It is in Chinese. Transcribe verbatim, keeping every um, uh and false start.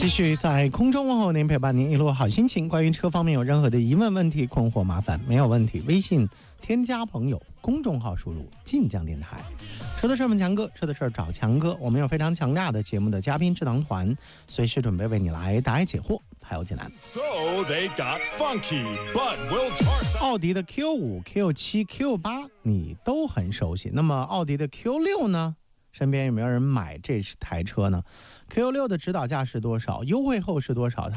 继续在空中问候您，陪伴您一路好心情。关于车方面有任何的疑问、问题、困惑、麻烦，没有问题，微信添加朋友，公众号输入晋江电台。车的事问强哥，车的事找强哥。我们有非常强大的节目的嘉宾智囊团，随时准备为你来答疑解惑，还有解难。 So they got funky, but we'll toss. 奥迪的 Q 五、Q 七、Q 八你都很熟悉，那么奥迪的 Q 六呢？身边有没有人买这台车呢？ Q 六的指导价是多少？优惠后是多少？